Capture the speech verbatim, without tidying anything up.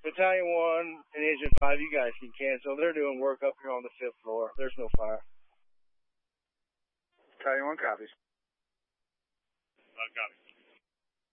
Battalion one and Engine five, you guys can cancel. They're doing work up here on the fifth floor. There's no fire. Battalion one copies. Uh, copy.